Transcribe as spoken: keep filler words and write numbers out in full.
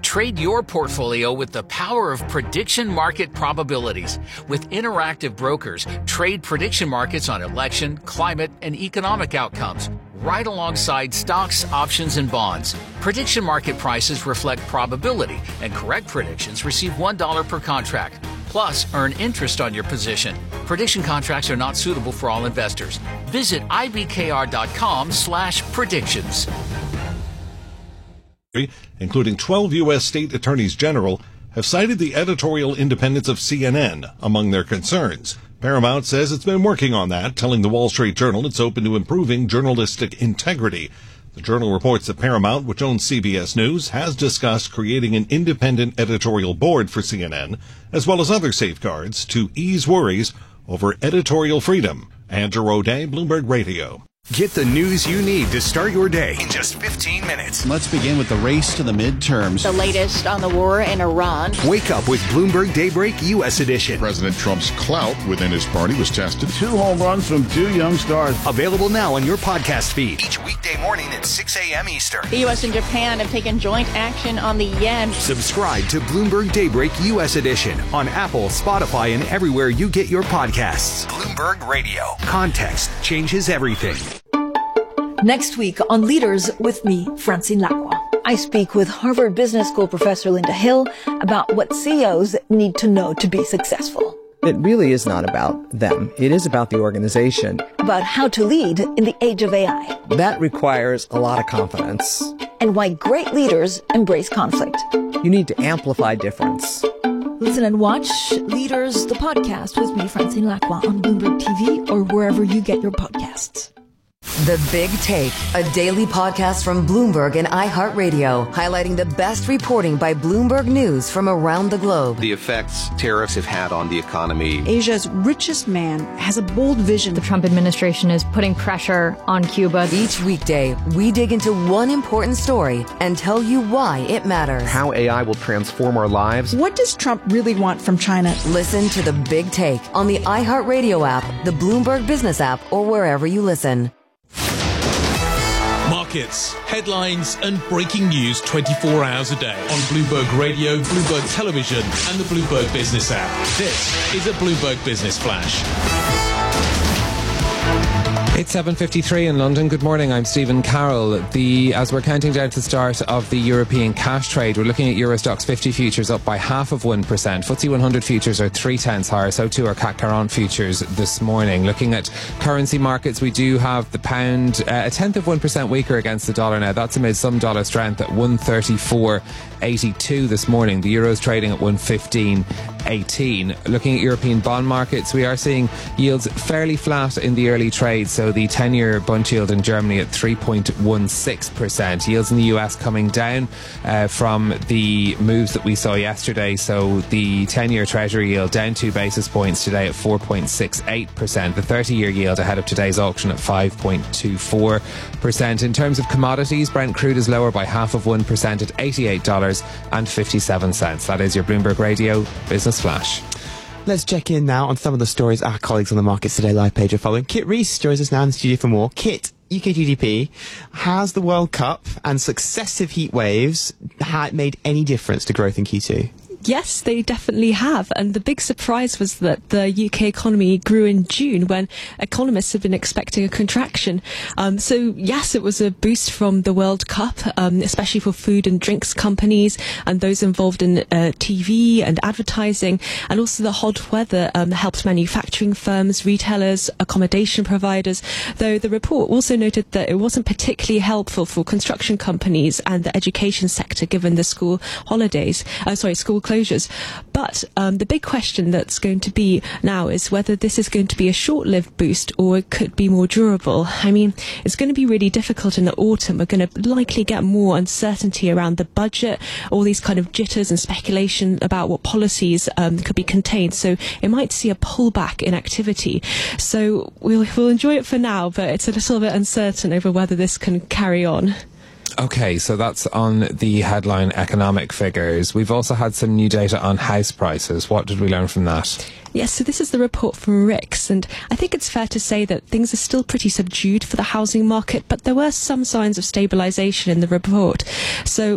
Trade your portfolio with the power of prediction market probabilities. With Interactive Brokers, trade prediction markets on election, climate, and economic outcomes, right alongside stocks, options, and bonds. Prediction market prices reflect probability, and correct predictions receive one dollar per contract. Plus, earn interest on your position. Prediction contracts are not suitable for all investors. Visit ibkr.com slash predictions. Including twelve U S state attorneys general, have cited the editorial independence of C N N among their concerns. Paramount says it's been working on that, telling the Wall Street Journal it's open to improving journalistic integrity. The Journal reports that Paramount, which owns C B S News, has discussed creating an independent editorial board for C N N, as well as other safeguards to ease worries over editorial freedom. Andrew O'Day, Bloomberg Radio. Get the news you need to start your day in just fifteen minutes. Let's begin with the race to the midterms. The latest on the war in Iran. Wake up with Bloomberg Daybreak U S Edition. President Trump's clout within his party was tested. Two home runs from two young stars. Available now on your podcast feed. Each weekday morning at six a.m. Eastern. The U S and Japan have taken joint action on the yen. Subscribe to Bloomberg Daybreak U S Edition on Apple, Spotify, and everywhere you get your podcasts. Bloomberg Radio. Context changes everything. Next week on Leaders with me, Francine Lacqua. I speak with Harvard Business School professor Linda Hill about what C E Os need to know to be successful. It really is not about them. It is about the organization. About how to lead in the age of A I. That requires a lot of confidence. And why great leaders embrace conflict. You need to amplify difference. Listen and watch Leaders, the podcast with me, Francine Lacqua, on Bloomberg T V or wherever you get your podcasts. The Big Take, a daily podcast from Bloomberg and iHeartRadio, highlighting the best reporting by Bloomberg News from around the globe. The effects tariffs have had on the economy. Asia's richest man has a bold vision. The Trump administration is putting pressure on Cuba. Each weekday, we dig into one important story and tell you why it matters. How A I will transform our lives. What does Trump really want from China? Listen to The Big Take on the iHeartRadio app, the Bloomberg Business app, or wherever you listen. Markets, headlines and breaking news twenty-four hours a day on Bloomberg Radio, Bloomberg Television and the Bloomberg Business app. This is a Bloomberg Business Flash. It's seven fifty-three in London. Good morning, I'm Stephen Carroll. The, as we're counting down to the start of the European cash trade, we're looking at Euro Stoxx fifty futures up by half of one percent. F T S E one hundred futures are three tenths higher, so too are C A C quarante futures this morning. Looking at currency markets, we do have the pound uh, a tenth of one percent weaker against the dollar now. That's amid some dollar strength at one thirty-four eighty-two this morning. The euro's trading at one fifteen eighteen. Looking at European bond markets, we are seeing yields fairly flat in the early trade, so the ten-year bund yield in Germany at three point one six percent. Yields in the U S coming down uh, from the moves that we saw yesterday, so the ten-year Treasury yield down two basis points today at four point six eight percent. The thirty-year yield ahead of today's auction at five point two four percent. In terms of commodities, Brent crude is lower by half of one percent at eighty-eight dollars and fifty-seven cents. That is your Bloomberg Radio Business Flash. Let's check in now on some of the stories our colleagues on the Markets Today live page are following. Kit Rees joins us now in the studio for more. Kit, U K G D P, has the World Cup and successive heat waves had made any difference to growth in Q two? Yes, they definitely have. And the big surprise was that the U K economy grew in June when economists had been expecting a contraction. Um, so, yes, it was a boost from the World Cup, um, especially for food and drinks companies and those involved in uh, T V and advertising. And also the hot weather um, helped manufacturing firms, retailers, accommodation providers. Though the report also noted that it wasn't particularly helpful for construction companies and the education sector given the school holidays, uh, sorry, school closures. But um, the big question that's going to be now is whether this is going to be a short-lived boost or it could be more durable. I mean, it's going to be really difficult in the autumn. We're going to likely get more uncertainty around the budget, all these kind of jitters and speculation about what policies um, could be contained. So it might see a pullback in activity. So we'll, we'll enjoy it for now, but it's a little bit uncertain over whether this can carry on. Okay, so that's on the headline economic figures. We've also had some new data on house prices. What did we learn from that? Yes, so this is the report from R I C S, and I think it's fair to say that things are still pretty subdued for the housing market, but there were some signs of stabilisation in the report. So